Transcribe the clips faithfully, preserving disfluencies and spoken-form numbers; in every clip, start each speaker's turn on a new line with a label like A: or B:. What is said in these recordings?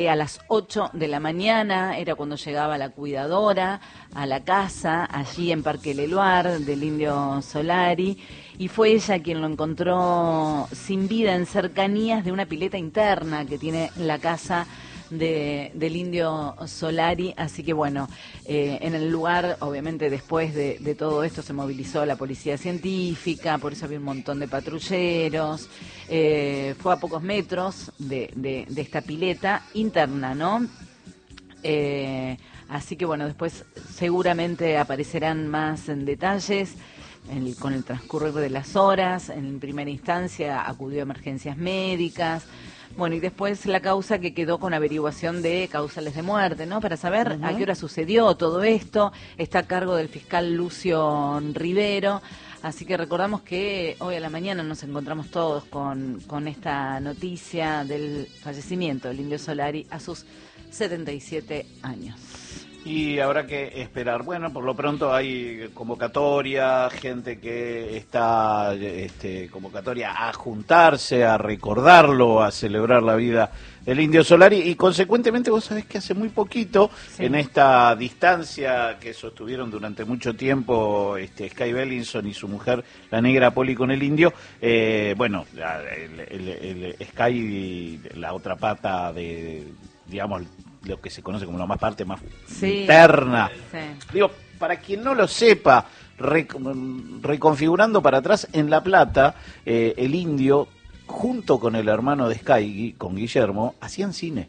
A: A las ocho de la mañana era cuando llegaba la cuidadora a la casa, allí en Parque Leluar, del Indio Solari, y fue ella quien lo encontró sin vida en cercanías de una pileta interna que tiene la casa de, del Indio Solari. Así que bueno, eh, en el lugar, obviamente después de, de todo esto se movilizó la policía científica, por eso había un montón de patrulleros. Eh, fue a pocos metros de, de, de esta pileta interna, ¿no? Eh, así que bueno, después seguramente aparecerán más en detalles el, con el transcurrir de las horas. En primera instancia acudió a emergencias médicas. Bueno, y después la causa que quedó con averiguación de causales de muerte, ¿no? Para saber uh-huh. a qué hora sucedió todo esto. Está a cargo del fiscal Lucio Rivero. Así que recordamos que hoy a la mañana nos encontramos todos con, con esta noticia del fallecimiento del Indio Solari a sus setenta y siete años.
B: Y habrá que esperar. Bueno, por lo pronto hay convocatoria, gente que está este, convocatoria a juntarse, a recordarlo, a celebrar la vida del Indio Solari, y consecuentemente vos sabés que hace muy poquito, sí. en esta distancia que sostuvieron durante mucho tiempo este, Sky Bellinson y su mujer, la negra Poli, con el Indio, eh, bueno, el, el, el, el Sky, la otra pata de, digamos, lo que se conoce como la más parte más sí, interna. Sí. Digo, para quien no lo sepa, rec reconfigurando para atrás, en La Plata, eh, el Indio, junto con el hermano de Sky, con Guillermo, hacían cine.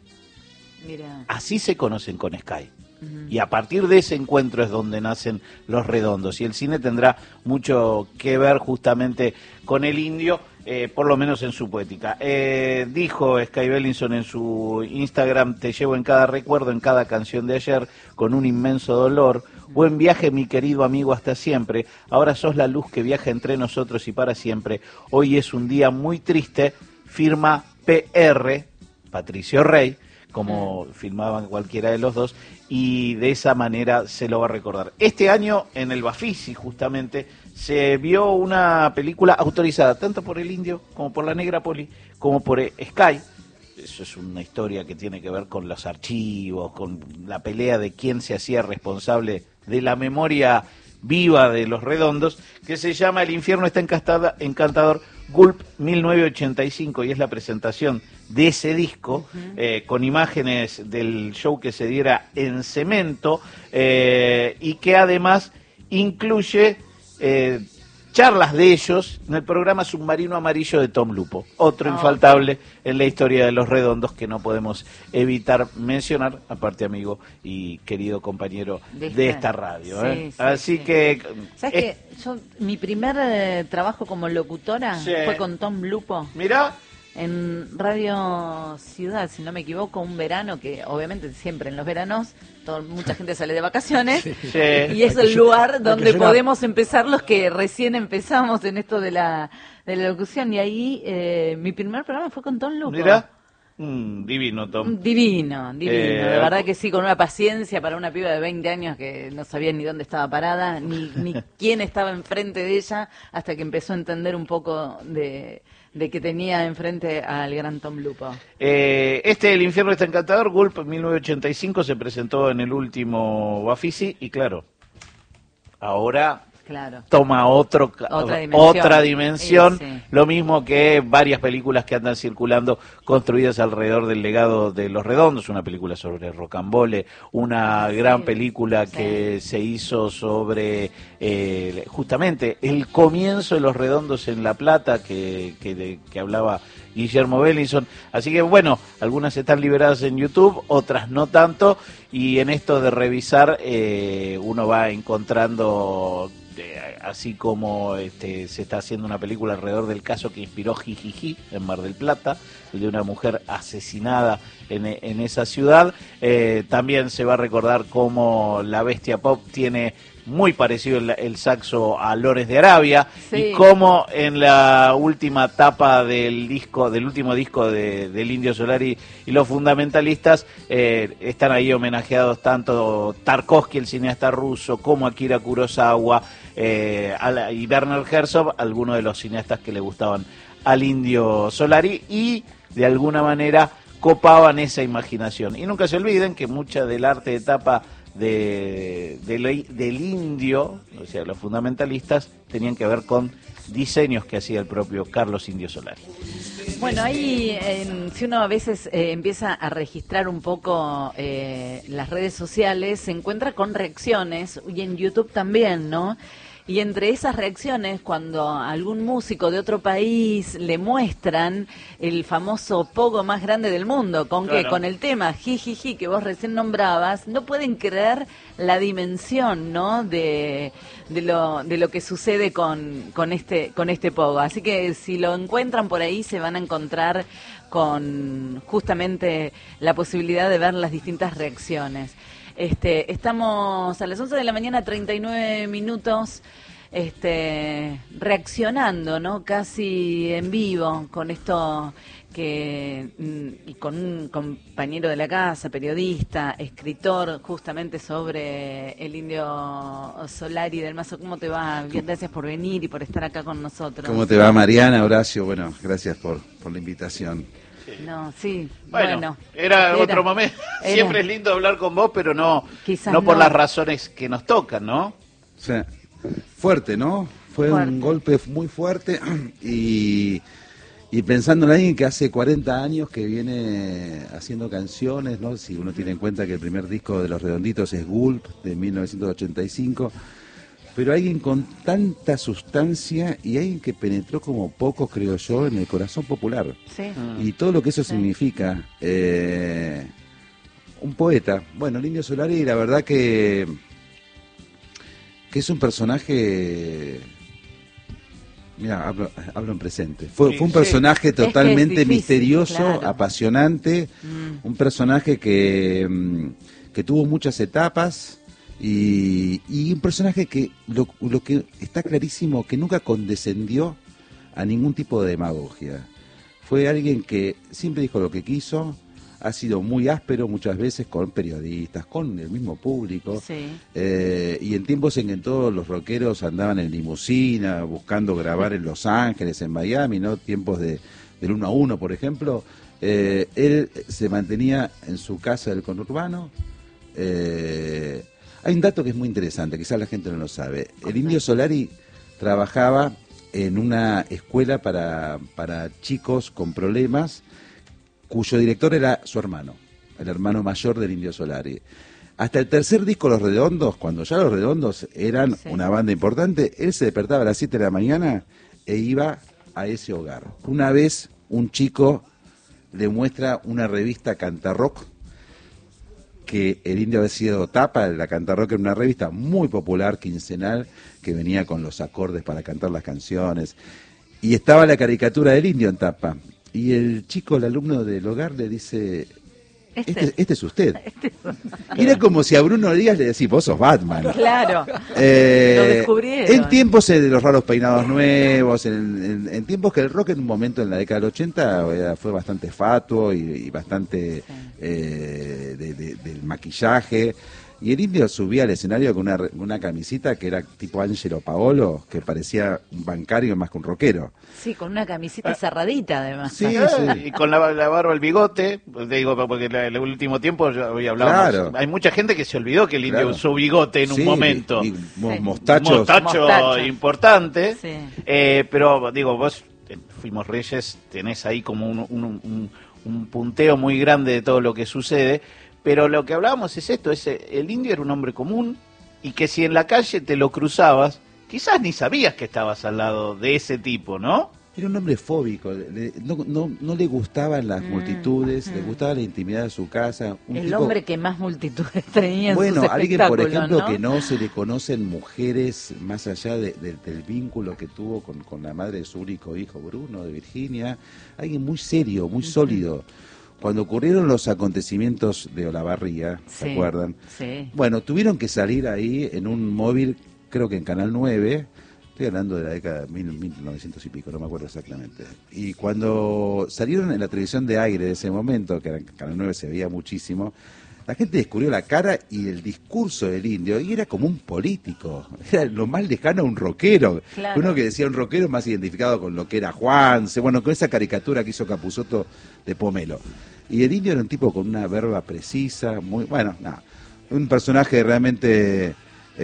B: Mirá. Así se conocen con Sky. Uh-huh. Y a partir de ese encuentro es donde nacen Los Redondos. Y el cine tendrá mucho que ver justamente con el Indio, eh, por lo menos en su poética. Eh, dijo Sky Bellinson en su Instagram: te llevo en cada recuerdo, en cada canción de ayer, con un inmenso dolor. Buen viaje, mi querido amigo, hasta siempre. Ahora sos la luz que viaja entre nosotros y para siempre. Hoy es un día muy triste. Firma P R, Patricio Rey, como filmaban cualquiera de los dos, y de esa manera se lo va a recordar. Este año en el Bafisi justamente se vio una película autorizada tanto por el Indio como por la negra Poli como por Sky. Eso es una historia que tiene que ver con los archivos, con la pelea de quién se hacía responsable de la memoria viva de Los Redondos, que se llama El infierno está encantador, Gulp mil novecientos ochenta y cinco, y es la presentación de ese disco, uh-huh. eh, con imágenes del show que se diera en Cemento, eh, y que además incluye eh, charlas de ellos en el programa Submarino Amarillo de Tom Lupo, otro oh, infaltable okay. en la historia de Los Redondos que no podemos evitar mencionar, aparte amigo y querido compañero de, de esta radio. Sí, ¿eh? sí, Así sí. que...
A: ¿Sabes eh, que yo, mi primer eh, trabajo como locutora sí. fue con Tom Lupo?
B: Mirá.
A: En Radio Ciudad, si no me equivoco, un verano que obviamente siempre en los veranos todo, mucha gente sale de vacaciones sí. Sí. y es el lugar donde podemos empezar los que recién empezamos en esto de la, de la locución, y ahí eh, mi primer programa fue con Tom Lupo.
B: Mirá. Mm, divino, Tom.
A: Divino, divino, eh, de verdad que sí, con una paciencia para una piba de veinte años que no sabía ni dónde estaba parada, ni, ni quién estaba enfrente de ella, hasta que empezó a entender un poco de... de que tenía enfrente al gran Tom Lupo.
B: Eh, este El infierno está encantador, Gulp mil novecientos ochenta y cinco, se presentó en el último Bafisi, y claro, ahora claro. toma otro, otra dimensión, otra dimensión sí, sí. lo mismo que varias películas que andan circulando construidas alrededor del legado de Los Redondos, una película sobre rocambole, una sí, gran película sí. que se hizo sobre eh, justamente el comienzo de Los Redondos en La Plata, que, que, de, que hablaba Guillermo Bellinson. Así que bueno, algunas están liberadas en YouTube, otras no tanto, y en esto de revisar eh, uno va encontrando... así como este, se está haciendo una película alrededor del caso que inspiró Jijiji en Mar del Plata, el de una mujer asesinada en, en esa ciudad. Eh, también se va a recordar cómo la bestia pop tiene muy parecido el, el saxo a Lores de Arabia, sí. y cómo en la última tapa del disco, del último disco de, del Indio Solari y los fundamentalistas, eh, están ahí homenajeados tanto Tarkovsky, el cineasta ruso, como Akira Kurosawa eh, y Werner Herzog, algunos de los cineastas que le gustaban al Indio Solari, y de alguna manera copaban esa imaginación. Y nunca se olviden que mucha del arte de tapa de, de lo, del indio, o sea, los fundamentalistas, tenían que ver con diseños que hacía el propio Carlos Indio Solari.
A: Bueno, ahí eh, si uno a veces eh, empieza a registrar un poco eh, las redes sociales, se encuentra con reacciones, y en YouTube también, ¿no? Y entre esas reacciones, cuando algún músico de otro país le muestran el famoso pogo más grande del mundo, ¿con
B: claro.
A: qué? Con el tema jijiji que vos recién nombrabas, no pueden creer la dimensión, ¿no? De, de lo de lo que sucede con con este con este pogo. Así que si lo encuentran por ahí se van a encontrar con justamente la posibilidad de ver las distintas reacciones. Este, estamos a las once de la mañana, treinta y nueve minutos, este, reaccionando, ¿no? Casi en vivo con esto que, y con un compañero de la casa, periodista, escritor, justamente sobre el Indio Solari del Mazo. ¿Cómo te va? Bien, gracias por venir y por estar acá con nosotros.
C: ¿Cómo te va, Mariana, Horacio? Bueno, gracias por, por la invitación.
A: No, sí,
B: bueno,
A: bueno
B: era, era otro momento.
A: Era.
B: Siempre es lindo hablar con vos, pero no,
A: Quizás
B: no por
A: no.
B: las razones que nos tocan, ¿no?
C: O sea, fuerte, ¿no? Fue
A: Fuerte.
C: un golpe muy fuerte y, y pensando en alguien que hace cuarenta años que viene haciendo canciones, ¿no? Si uno tiene en cuenta que el primer disco de Los Redonditos es Gulp, de mil novecientos ochenta y cinco, pero alguien con tanta sustancia y alguien que penetró como pocos, creo yo, en el corazón popular.
A: Sí.
C: Y todo lo que eso
A: Sí.
C: significa. Eh, un poeta. Bueno, el Indio Solari, la verdad que, que es un personaje... Mira, hablo, hablo en presente. Fue,
B: Sí,
C: fue un
B: sí.
C: personaje
A: Es que es
C: totalmente
A: difícil,
C: misterioso,
A: claro.
C: apasionante,
A: Mm.
C: un personaje que, mm, que tuvo muchas etapas. Y, y un personaje que lo, lo que está clarísimo que nunca condescendió a ningún tipo de demagogia. Fue alguien que siempre dijo lo que quiso, ha sido muy áspero muchas veces con periodistas, con el mismo público,
A: Sí.
C: eh, y en tiempos en que todos los rockeros andaban en limusina, buscando grabar en Los Ángeles, en Miami, ¿no? Tiempos de, del uno a uno, por ejemplo, eh, él se mantenía en su casa del conurbano. eh, Hay un dato que es muy interesante, quizás la gente no lo sabe. El Indio Solari trabajaba en una escuela para, para chicos con problemas, cuyo director era su hermano, el hermano mayor del Indio Solari. Hasta el tercer disco, Los Redondos, cuando ya Los Redondos eran
A: Sí.
C: una banda importante, él se despertaba a las siete de la mañana e iba a ese hogar. Una vez un chico le muestra una revista Cantarrock, que el Indio había sido tapa, la Cantarrock era una revista muy popular, quincenal, que venía con los acordes para cantar las canciones, y estaba la caricatura del Indio en tapa, y el chico, el alumno del hogar, le dice,
A: Este.
C: este, este es usted. Y era como si a Bruno Díaz le decís, vos sos Batman.
A: Claro.
C: Eh,
A: Lo descubrieron.
C: En tiempos eh, de los raros peinados nuevos, en, en- en tiempos que el rock en un momento en la década del ochenta eh, fue bastante fatuo y, y bastante
A: Sí.
C: eh, de- de- del maquillaje. Y el Indio subía al escenario con una, re- una camisita que era tipo Angelo Paolo, que parecía un bancario más que un rockero.
A: Sí, con una camiseta cerradita además.
C: Sí,
B: Eh,
C: sí.
B: Y con la, la barba, el bigote, pues te digo, porque en el último tiempo ya hoy hablábamos.
C: Claro.
B: Hay mucha gente que se olvidó que el indio
C: Claro.
B: usó bigote en un
C: Sí,
B: momento.
C: y mo-
A: Sí.
C: mostachos.
B: Mostacho,
A: Mostacho.
B: importante.
A: Sí.
B: Eh, pero digo, vos, eh, fuimos Reyes, tenés ahí como un, un, un- un punteo muy grande de todo lo que sucede. Pero lo que hablábamos es esto, es, eh, el indio era un hombre común y que si en la calle te lo cruzabas, quizás ni sabías que estabas al lado de ese tipo, ¿no?
C: Era un hombre fóbico, le- no, no, no le gustaban las
A: Mm,
C: multitudes, le
A: mm.
C: gustaba la intimidad de su casa. Un
A: El
C: tipo-
A: hombre que más multitudes tenía en
C: Bueno,
A: sus
C: alguien, por
A: espectáculos,
C: ejemplo,
A: ¿no?
C: que no se le conocen mujeres más allá de- de- del vínculo que tuvo con, con la madre de su único hijo, Bruno, de Virginia. Alguien muy serio, muy sólido. Cuando ocurrieron los acontecimientos de Olavarría, ¿se
A: Sí,
C: acuerdan?
A: Sí.
C: Bueno, tuvieron que salir ahí en un móvil, creo que en Canal nueve, estoy hablando de la década de mil, mil novecientos y pico, no me acuerdo exactamente. Y cuando salieron en la televisión de aire de ese momento, que era en Canal nueve se veía muchísimo, la gente descubrió la cara y el discurso del Indio, y era como un político, era lo más lejano a un rockero.
A: Claro.
C: Uno que decía un rockero más identificado con lo que era Juanse, bueno, con esa caricatura que hizo Capusotto de Pomelo. Y el Indio era un tipo con una verba precisa, muy, bueno, nada, un personaje realmente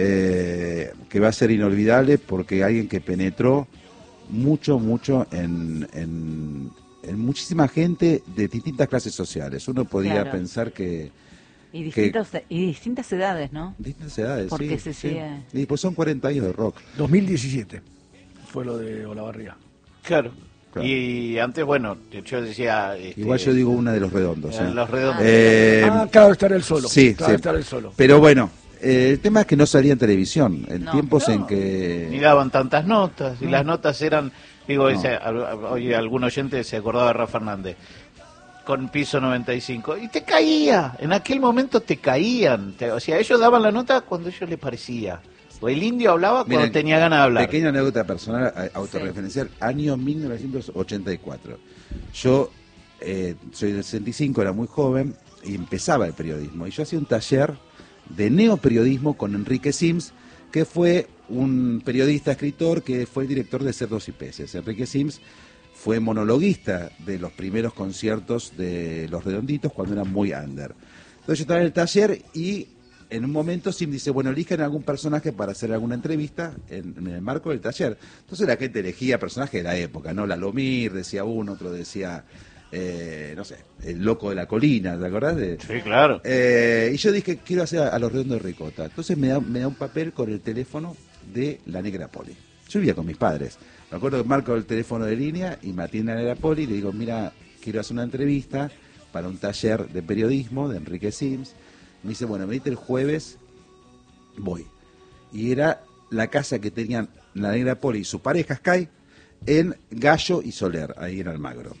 C: eh, que va a ser inolvidable porque alguien que penetró mucho, mucho en... en en muchísima gente de distintas clases sociales. Uno podía
A: Claro.
C: pensar que...
A: Y, distintos, y distintas edades, ¿no?
C: Distintas edades,
A: Porque
C: sí.
A: se
C: sí.
A: sigue-
C: Y pues son cuarenta años de rock.
D: dos mil diecisiete fue lo de Olavarría.
B: Claro.
C: Claro.
B: Y antes, bueno, yo decía... este,
C: Igual yo digo una de los redondos.
B: eh,
C: ¿eh?
B: Los redondos.
C: Eh,
D: ah, claro, estar el solo.
C: sí,
D: claro,
C: sí.
D: estar el solo.
C: Pero bueno, eh, el tema es que no salía en televisión. En
A: No.
C: tiempos
B: No,
C: en que...
B: Ni daban tantas notas, y las notas eran... Digo,
C: No.
B: ese, al- al- hoy algún oyente se acordaba de Rafa Fernández, con Piso noventa y cinco, y te caía, en aquel momento te caían, te- o sea, ellos daban la nota cuando a ellos les parecía, o el Indio hablaba cuando
C: Miren,
B: tenía ganas de hablar.
C: Pequeña anécdota personal, a- autorreferencial, año mil novecientos ochenta y cuatro. Yo eh, soy del sesenta y cinco, era muy joven, y empezaba el periodismo. Y yo hacía un taller de neoperiodismo con Enrique Sims, que fue un periodista, escritor, que fue el director de Cerdos y Peces. Enrique Sims fue monologuista de los primeros conciertos de Los Redonditos cuando eran muy under. Entonces yo estaba en el taller y en un momento Sims dice, bueno, elijan algún personaje para hacer alguna entrevista en, en el marco del taller. Entonces la gente elegía personajes de la época, ¿no? Lalomir, decía uno, otro decía, eh, no sé, el loco de la colina, ¿te acordás? De,
B: Sí, claro.
C: eh, y yo dije, quiero hacer a, a Los Redondos de Ricota. Entonces me da, me da un papel con el teléfono de la Negra Poli. Yo vivía con mis padres. Me acuerdo que marco el teléfono de línea y me atiende la Negra Poli y le digo, mira, quiero hacer una entrevista para un taller de periodismo de Enrique Sims. Me dice, bueno, venite el jueves, voy. Y era la casa que tenían la Negra Poli y su pareja Sky en Gallo y Soler, ahí en Almagro.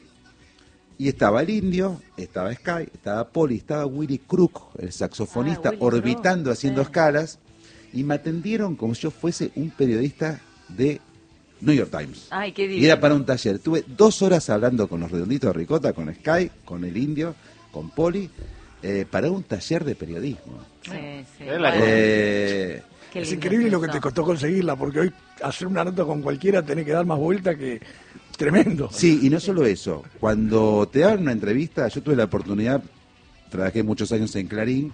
C: Y estaba el Indio, estaba Sky, estaba Poli, estaba Willy Crook, el saxofonista,
A: Ah, Willy
C: orbitando,
A: Crook,
C: haciendo
A: sí.
C: escalas, y me atendieron como si yo fuese un periodista de New York Times.
A: Ay, qué
C: Y
A: divino.
C: era para un taller. Tuve dos horas hablando con los Redonditos de Ricota, con Sky, con el Indio, con Poli, eh, para un taller de periodismo.
A: Sí, sí.
B: Es la
A: Bueno,
C: Eh,
A: qué
D: Es
A: lindo
D: increíble lo que
A: eso.
D: te costó conseguirla, porque hoy hacer una nota con cualquiera tenés que dar más vuelta que... Tremendo.
C: Sí, y no solo eso. Cuando te daban una entrevista, yo tuve la oportunidad, trabajé muchos años en Clarín,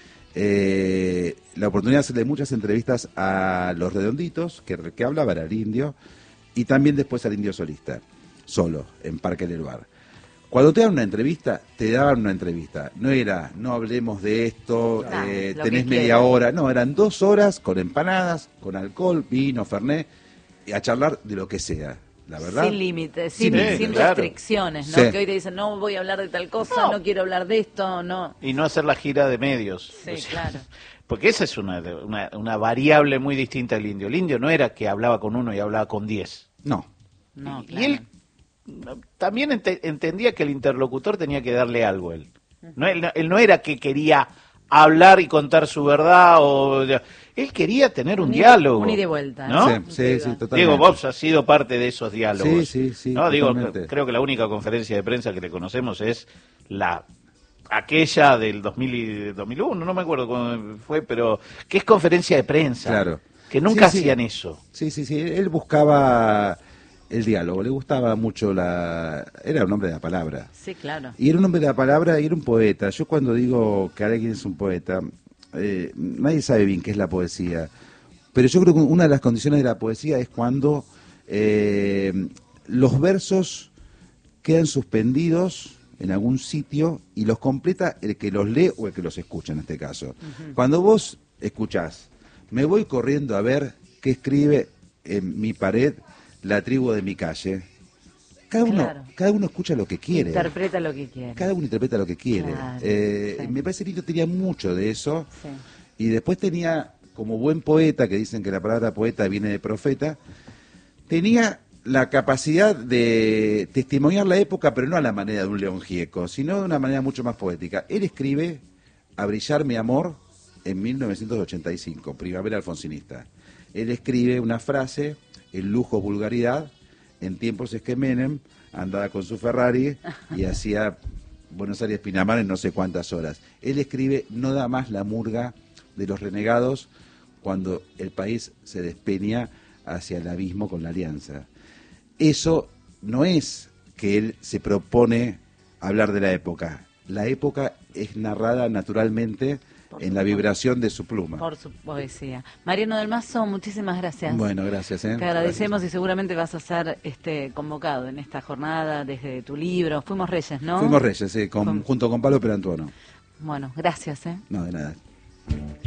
C: eh, la oportunidad de hacerle muchas entrevistas a los Redonditos, que, que hablaba era el Indio, y también después al Indio solista, solo, en Parque del Bar. Cuando te daban una entrevista, te daban una entrevista. No era, no hablemos de esto,
A: Ah,
C: eh,
A: lo
C: tenés
A: que
C: media
A: quieras.
C: hora. No, eran dos horas con empanadas, con alcohol, vino, fernet, y a charlar de lo que sea. La verdad.
A: Sin límites, sin,
C: Sin límites,
A: sin
B: claro.
A: restricciones, ¿no?
C: Sí.
A: Que hoy te dicen, no voy a hablar de tal cosa,
B: No.
A: no, quiero hablar de esto, no.
B: Y no hacer la gira de medios.
A: Sí,
B: O sea,
A: claro.
B: Porque esa es una, una, una variable muy distinta del Indio. El Indio no era que hablaba con uno y hablaba con diez.
C: No.
A: No,
B: y
A: claro.
B: él también ente- entendía que el interlocutor tenía que darle algo a él. No, él, no- él no era que quería hablar y contar su verdad, o él quería tener un,
A: Un ida-
B: diálogo.
A: un ida y vuelta,
B: ¿no?
C: Sí,
A: ¿no?
C: sí, sí, totalmente.
B: Digo, vos has sido parte de esos diálogos.
C: Sí, sí, sí,
B: ¿no? Digo,
C: totalmente.
B: creo que la única conferencia de prensa que le conocemos es la aquella del dos mil y dos mil uno, no me acuerdo cómo fue, pero que es conferencia de prensa.
C: Claro.
B: Que nunca
C: Sí, sí.
B: hacían eso.
C: Sí, sí, sí. Él buscaba el diálogo, le gustaba mucho la... Era un hombre de la palabra.
A: Sí, claro.
C: Y era un hombre de la palabra y era un poeta. Yo cuando digo que alguien es un poeta, eh, nadie sabe bien qué es la poesía. Pero yo creo que una de las condiciones de la poesía es cuando eh, los versos quedan suspendidos en algún sitio y los completa el que los lee o el que los escucha en este caso. Cuando vos escuchás, me voy corriendo a ver qué escribe en mi pared la tribu de mi calle. Cada uno,
A: Claro.
C: cada uno escucha lo que quiere.
A: Interpreta lo que quiere.
C: Cada uno interpreta lo que quiere.
A: Claro,
C: Eh,
A: sí.
C: Me parece que Lito tenía mucho de eso.
A: Sí.
C: Y después tenía, como buen poeta, que dicen que la palabra poeta viene de profeta, tenía la capacidad de testimoniar la época, pero no a la manera de un León Gieco, sino de una manera mucho más poética. Él escribe A brillar mi amor en mil novecientos ochenta y cinco, Primavera Alfonsinista. Él escribe una frase, el lujo es vulgaridad, en tiempos es que Menem andaba con su Ferrari y hacía Buenos Aires Pinamar en no sé cuántas horas. Él escribe No da más la murga de los renegados cuando el país se despeña hacia el abismo con la Alianza. Eso no es que él se propone hablar de la época. La época es narrada naturalmente por en la vibración de su pluma.
A: Por su poesía. Mariano del Mazo, muchísimas gracias.
C: Bueno, gracias. ¿eh?
A: Te agradecemos
C: gracias.
A: Y seguramente vas a ser este, convocado en esta jornada desde tu libro. Fuimos Reyes, ¿no?
C: Fuimos Reyes, sí, con,
A: Fum...
C: junto con Pablo Perantuono.
A: Bueno, gracias. ¿eh?
C: No, de nada.